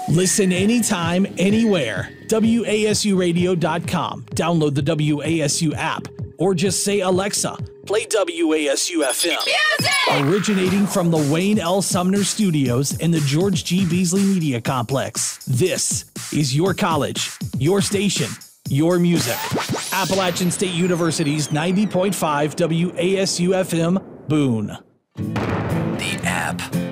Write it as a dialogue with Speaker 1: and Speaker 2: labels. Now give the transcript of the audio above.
Speaker 1: Listen anytime, anywhere. WASUradio.com. Download the WASU app or just say, Alexa, play WASU FM. Music! Originating from the Wayne L. Sumner Studios in the George G. Beasley Media Complex. This is your college, your station, your music. Appalachian State University's 90.5 WASU FM, Boone.
Speaker 2: The app.